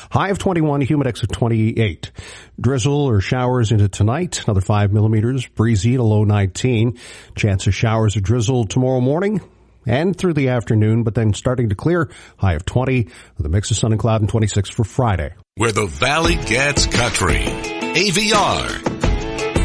High of 21, humidex of 28. Drizzle or showers into tonight, another 5 millimeters, breezy to low 19. Chance of showers or drizzle tomorrow morning and through the afternoon, but then starting to clear, high of 20, with a mix of sun and cloud, and 26 for Friday. Where the valley gets country. AVR.